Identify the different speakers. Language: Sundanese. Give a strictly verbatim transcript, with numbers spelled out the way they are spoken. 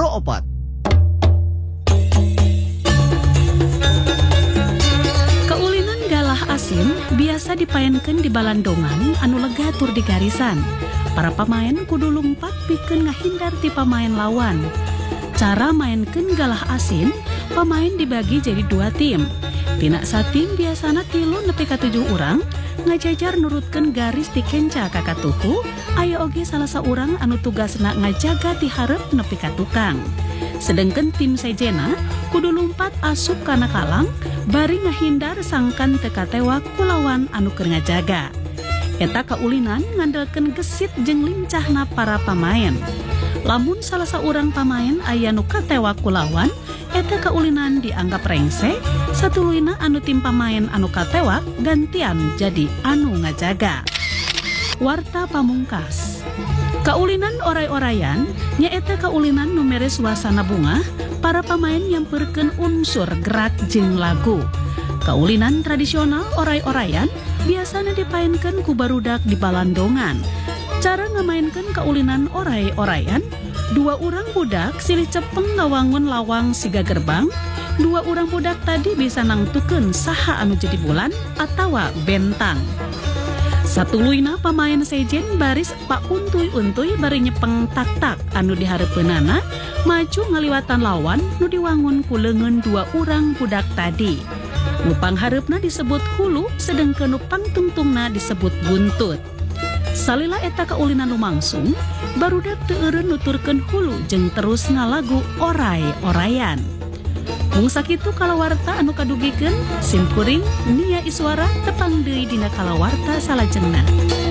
Speaker 1: kaopat.
Speaker 2: Kaulinan galah asin biasa dipaenkeun di balandongan anu lega tur di garisan. Para pamain kudu lumpat pikeun ngahindar ti pamain lawan. Cara mainkeun galah asin, pamain dibagi jadi dua tim. Tina satim biasana tilu nepi ka tujuh urang ngajajar nurutkeun garis ti kenca ka katuhu, aya oge salah saurang anu tugasna ngajaga ti hareup nepi ka tukang. Sedengkeun tim sejena kudu lumpat asup kana kalang bari ngahindar sangkan teu katewak ku lawan anu keur ngajaga. Eta kaulinan ngandelkeun gesit jeung lincahna para pamain. Lamun salah saurang pamain aya nu katewak ku lawan, eta kaulinan dianggap rengse, satuluina anu tim pamain anu katewak gantian jadi anu ngajaga. Warta pamungkas. Kaulinan oray-orayan nyaeta kaulinan nu mere suasana bunga, para pamain nyamperkeun unsur gerak jeung lagu. Kaulinan tradisional oray-orayan biasana dipaenkeun ku barudak di balandongan. Cara ngamainkeun kaulinan oray-orayan, dua urang budak silih cepeng ngawangun lawang siga gerbang, dua urang budak tadi bisa nangtukeun saha anu jadi bulan atawa bentang. Satuluina pamain sejen baris pauntuy-untuy bari nyepeng tak-tak anu dihareupeunana maju ngaliwatan lawan nu diwangun ku leungeun dua urang budak tadi. Nu panghareupna disebut hulu sedengkeun nu pangtungtungna disebut buntut. Salila eta kaulinan lumangsung, barudak teu eureun nuturkeun hulu jeung terus ngalagu oray-orayan. Mung sakitu kalawarta anu kadugikeun, simkuring Nia Iswara tepang deui dina kalawarta salajengna.